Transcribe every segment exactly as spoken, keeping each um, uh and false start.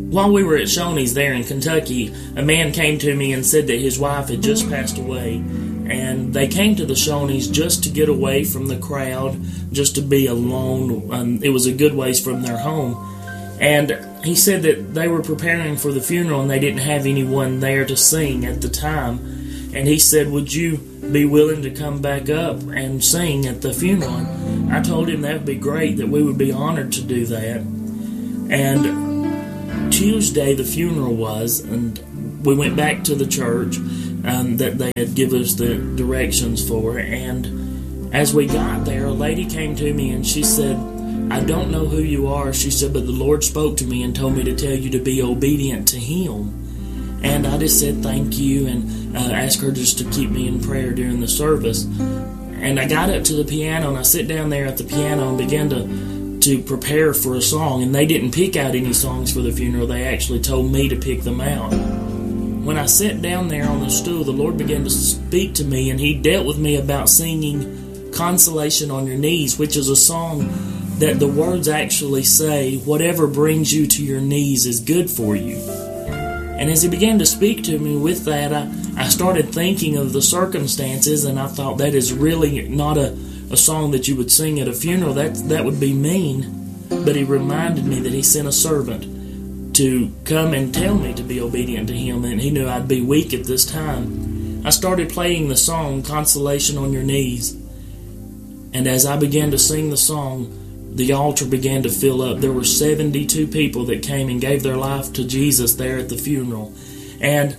While we were at Shoney's there in Kentucky, a man came to me and said that his wife had just passed away, and they came to the Shoney's just to get away from the crowd, just to be alone. Um, it was a good ways from their home. And he said that they were preparing for the funeral and they didn't have anyone there to sing at the time. And he said, would you be willing to come back up and sing at the funeral? And I told him that would be great, that we would be honored to do that. And Tuesday the funeral was, and we went back to the church um, that they had given us the directions for. And as we got there, a lady came to me and she said, I don't know who you are, she said, but the Lord spoke to me and told me to tell you to be obedient to Him. And I just said thank you and uh, asked her just to keep me in prayer during the service. And I got up to the piano and I sit down there at the piano and began to to prepare for a song. And they didn't pick out any songs for the funeral. They actually told me to pick them out. When I sat down there on the stool, the Lord began to speak to me, and He dealt with me about singing Consolation on Your Knees, which is a song that the words actually say, whatever brings you to your knees is good for you. And as He began to speak to me with that, I, I started thinking of the circumstances, and I thought that is really not a, a song that you would sing at a funeral. That, that would be mean. But He reminded me that He sent a servant to come and tell me to be obedient to Him, and He knew I'd be weak at this time. I started playing the song, Consolation on Your Knees. And as I began to sing the song, the altar began to fill up. There were seventy-two people that came and gave their life to Jesus there at the funeral. And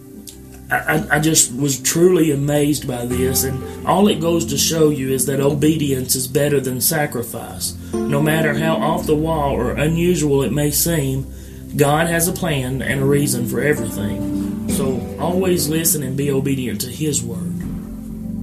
I, I just was truly amazed by this. And all it goes to show you is that obedience is better than sacrifice. No matter how off the wall or unusual it may seem, God has a plan and a reason for everything. So always listen and be obedient to His word.